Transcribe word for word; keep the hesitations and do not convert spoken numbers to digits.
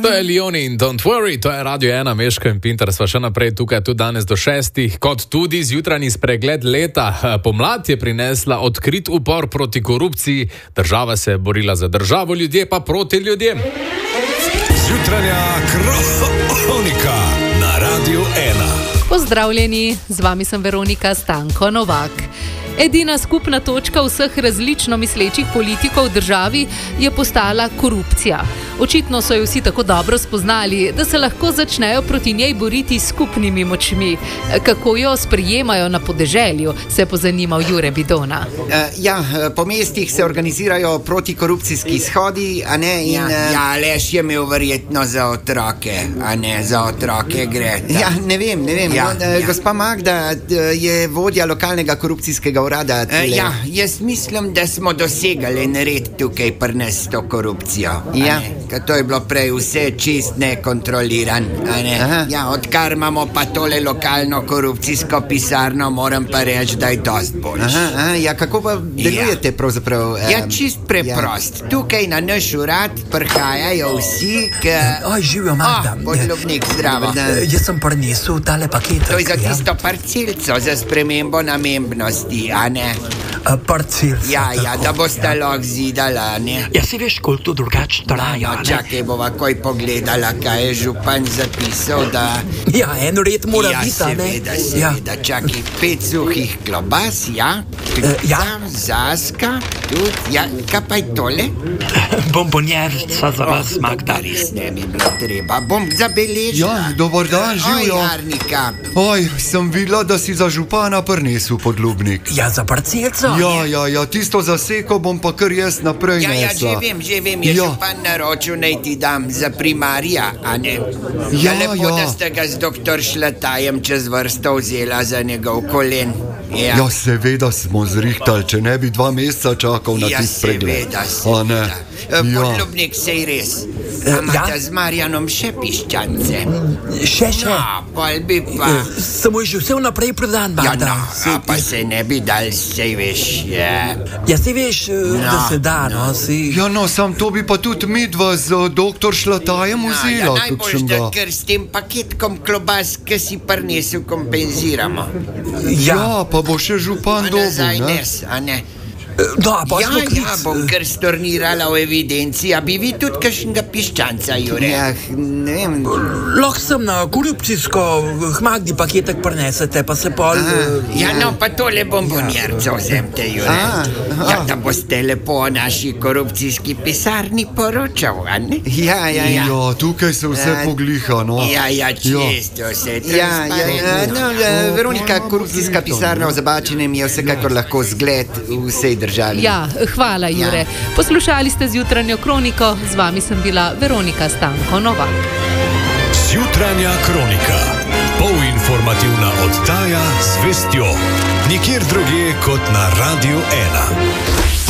To je Leoni in Don't Worry, to je Radio ena, Meško in Pintar, sva še naprej tukaj, tudi danes do šestih, kot tudi zjutrajni spregled leta. Pomlad je prinesla odkrit upor proti korupciji, država se je borila za državo, ljudje pa proti ljudem. Zjutranja kronika na Radio ena. Pozdravljeni, z vami sem Veronika Stanko Novak. Edina skupna točka vseh različno mislečih politikov v državi je postala korupcija. Očitno so jo vsi tako dobro spoznali, da se lahko začnejo proti njej boriti s skupnimi močmi. Kako jo sprejemajo na podeželju, se je pozanimal Jure Bidona. Uh, ja, po mestih se organizirajo protikorupcijski shodi, a ne, in... Ja, uh, ja, Aleš je imel verjetno za otroke, a ne za otroke gre. Ta. Ja, ne vem, ne vem. Ja, no, ja. Gospa Magda je vodja lokalnega korupcijskega urada. Uh, ja, jaz mislim, da smo dosegali nared tukaj pri nas to korupcijo. Ja. Ker to je bilo prej vse čist nekontroliran. Ne? Ja, odkar imamo pa tole lokalno korupcijsko pisarno, moram pa reči, da je dost boljš. Aha, aha, ja, kako pa delujete ja. pravzaprav? Um, ja, čist preprost. Ja. Tukaj na naš urad prihajajo vsi, ki... Oj, živijo, Magda. Oh, podlubnik, zdravo. E, jaz sem prinesel tale paket. To je za ja. tisto parcelco, za spremembo namembnosti, a ne? A, parcelca. Ja, ja, da boste lahko zidala, ne? Ja, si veš, koliko to drugače traja. No, čakaj, bova koj pogledala, kaj je župan zapisal, da... Ja, en red mora ja, biti, ne? seveda, seveda, ja. Čakaj, pet suhih klobas, ja? Uh, ja. Zaska, tudi, ja, kaj pa je tole? Bombonjerca za vas, oh, Magda. Res ne mi bilo treba, bom zabeležila. Ja, dober dan, živijo. Oj, Arnika. Oj, sem videla, da si za župana prinesel podlubnik. Ja, za parcelco? Ja, ja, ja, tisto zaseko bom pa kar jaz naprej ja, nesla. Ja, že vem, že vem, je ja. župan naročil, naj ti dam za primarija, a ne? Ja, ja lepo, ja. Da ste ga z doktor Šlatajem čez vrsto vzela za njegov kolen. Ja, ja seveda smo zrihtali, če ne bi dva meseca čakal na ja, tist pregled. Ja, seveda, seveda. Ja. Podlubnik, sej res. A imate ja? z Marjanom še piščance? Še, še. No, pol bi pa... Samo je že vse vnaprej prodan, Magda. Ja, no, a pa se ne bi dal, sej veš, ja. Ja, sej veš, no, da se da, no, si... Ja, no, sam to bi pa tudi midva z doktor Šlatajem vzela. No, ja, najbolj, da ker s tem paketkom klobas, ki si prinesel, kompenziramo. Ja, ja, pa bo še župan dobil, ne? Nazaj nes, a ne? No, pa ja, ja, bom kar stornirala v evidenci, a bi vi tudi kakšnega piščanca, Jure? Ja, ne vem. Lahko sem na korupcijsko Magdi paketek prinesete, pa se pol... Aha, ja, no, pa tole bombonjerco vzemte, Jure. Aha, aha. Ja, da boste lepo o naši korupcijski pisarni poročal, a ne? Ja, ja, ja. Ja, tukaj se vse Ja. pogliha, no. Ja, ja, čisto vse Ja, ja, ja, no, transparentno. Veronika, korupcijska pisarna v Zabačenem je vsekakor lahko zgled vsej državi. Ja, hvala, Jure. Ja. Poslušali ste zjutranjo kroniko, z vami sem bila Veronika Stanko Novak. Zjutranja kronika. Polinformativna oddaja z vestjo. Nikjer drugje kot na Radio ena.